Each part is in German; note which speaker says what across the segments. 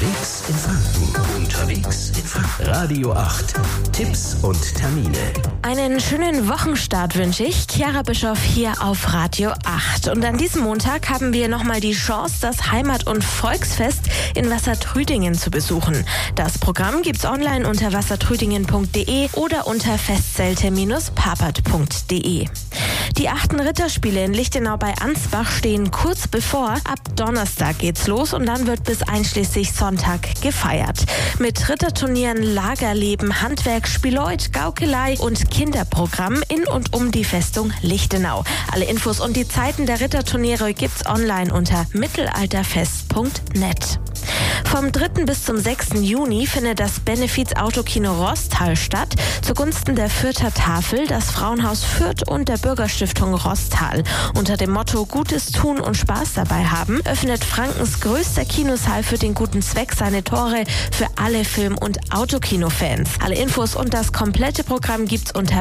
Speaker 1: Unterwegs in Franken. Unterwegs in Franken. Radio 8. Tipps und Termine.
Speaker 2: Einen schönen Wochenstart wünsche ich. Chiara Bischoff hier auf Radio 8. Und an diesem Montag haben wir nochmal die Chance, das Heimat- und Volksfest in Wassertrüdingen zu besuchen. Das Programm gibt's online unter wassertrüdingen.de oder unter festzelte-papert.de. Die 8. Ritterspiele in Lichtenau bei Ansbach stehen kurz bevor. Ab Donnerstag geht's los und dann wird bis einschließlich Sonntag gefeiert. Mit Ritterturnieren, Lagerleben, Handwerk, Spieleut, Gaukelei und Kinderprogramm in und um die Festung Lichtenau. Alle Infos und die Zeiten der Ritterturniere gibt's online unter mittelalterfest.net. Vom 3. bis zum 6. Juni findet das Benefiz-Autokino Rosthal statt, zugunsten der Fürther Tafel, das Frauenhaus Fürth und der Bürgerstiftung Rosthal. Unter dem Motto Gutes tun und Spaß dabei haben, öffnet Frankens größter Kinosaal für den guten Zweck seine Tore für alle Film- und Autokino-Fans. Alle Infos und das komplette Programm gibt's unter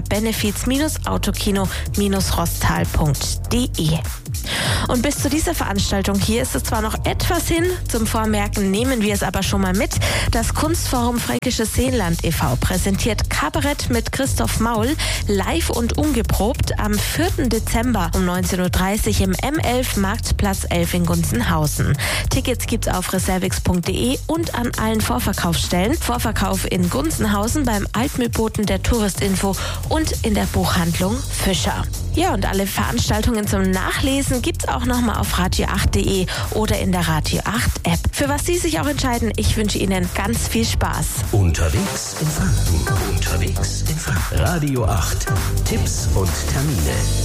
Speaker 2: benefiz-autokino-rosthal.de. Und bis zu dieser Veranstaltung hier ist es zwar noch etwas hin, zum Vormerken nehmen wir es aber schon mal mit. Das Kunstforum Fränkisches Seenland e.V. präsentiert Kabarett mit Christoph Maul live und ungeprobt am 4. Dezember um 19.30 Uhr im M11 Marktplatz 11 in Gunzenhausen. Tickets gibt's auf reservix.de und an allen Vorverkaufsstellen. Vorverkauf in Gunzenhausen beim Altmühlboten der Touristinfo und in der Buchhandlung Fischer. Ja, und alle Veranstaltungen zum Nachlesen gibt's auch nochmal auf radio8.de oder in der Radio 8 App. Für was Sie sich auch entscheiden, ich wünsche Ihnen ganz viel Spaß.
Speaker 1: Unterwegs in Franken. Unterwegs in Franken. Radio 8. Tipps und Termine.